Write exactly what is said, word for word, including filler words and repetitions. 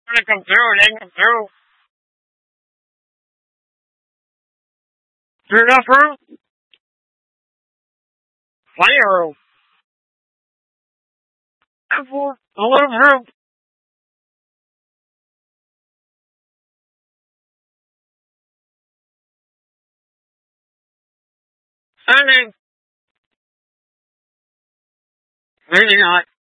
They come through, they come through. Through enough room? Plenty of room. A little room. Sending. Maybe not.